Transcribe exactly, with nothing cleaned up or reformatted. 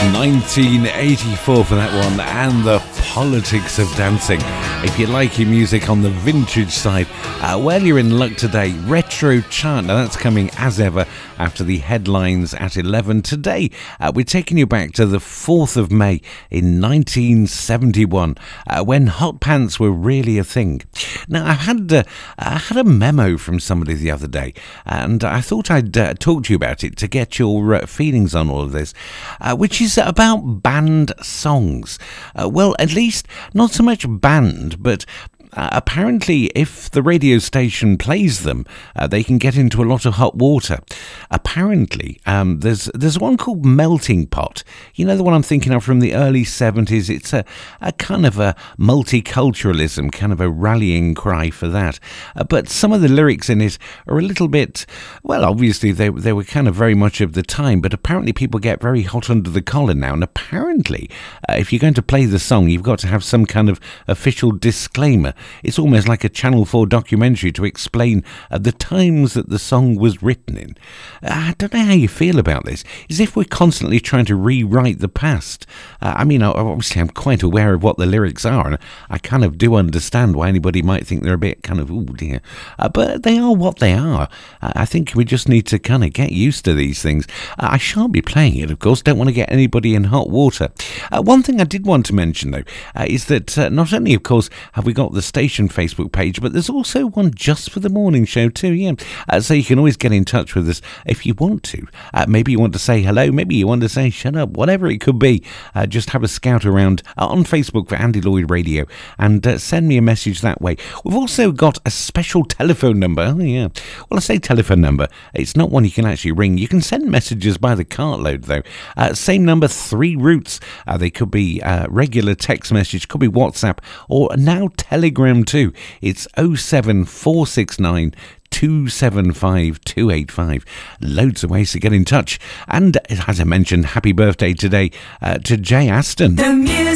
nineteen eighty-four for that one, and the politics of dancing. If you like your music on the vintage side, uh, well, you're in luck today. Retro Chart, now that's coming as ever after the headlines at eleven. Today, uh, we're taking you back to the fourth of May in nineteen seventy-one, uh, when hot pants were really a thing. Now, I had, uh, I had a memo from somebody the other day, and I thought I'd uh, talk to you about it to get your uh, feelings on all of this, uh, which is about banned songs. Uh, well, at least not so much banned, but Uh, apparently, if the radio station plays them, uh, they can get into a lot of hot water. Apparently, um, there's there's one called Melting Pot. You know, the one I'm thinking of from the early seventies. It's a, a kind of a multiculturalism, kind of a rallying cry for that. Uh, but some of the lyrics in it are a little bit, well, obviously they, they were kind of very much of the time, but apparently people get very hot under the collar now. And apparently, uh, if you're going to play the song, you've got to have some kind of official disclaimer. It's almost like a Channel four documentary to explain uh, the times that the song was written in. Uh, I don't know how you feel about this. As if we're constantly trying to rewrite the past. Uh, I mean, obviously I'm quite aware of what the lyrics are, and I kind of do understand why anybody might think they're a bit kind of, oh dear. Uh, but they are what they are. Uh, I think we just need to kind of get used to these things. Uh, I shan't be playing it, of course. Don't want to get anybody in hot water. Uh, one thing I did want to mention, though, uh, is that uh, not only, of course, have we got the station Facebook page, but there's also one just for the morning show too, yeah. Uh, so you can always get in touch with us if you want to. Uh, maybe you want to say hello, maybe you want to say shut up, whatever it could be. Uh, just have a scout around uh, on Facebook for Andy Lloyd Radio and uh, send me a message that way. We've also got a special telephone number. Oh, yeah. Well, I say telephone number. It's not one you can actually ring. You can send messages by the cartload, though. Uh, same number, three routes. Uh, they could be uh, regular text message, could be WhatsApp, or now Telegram too. It's oh seven four six nine two seven five two eight five. Loads of ways to get in touch. And as I mentioned, happy birthday today uh, to Jay Aston.